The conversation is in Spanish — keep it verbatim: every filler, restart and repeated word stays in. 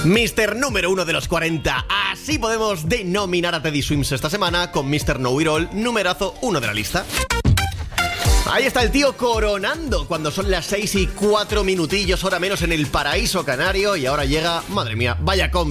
Mister número uno de los cuarenta. Así podemos denominar a Teddy Swims esta semana con Mister Know It All, numerazo uno de la lista. Ahí está el tío coronando cuando son las seis y cuatro minutillos, hora menos en el paraíso canario. Y ahora llega, madre mía, vaya combi.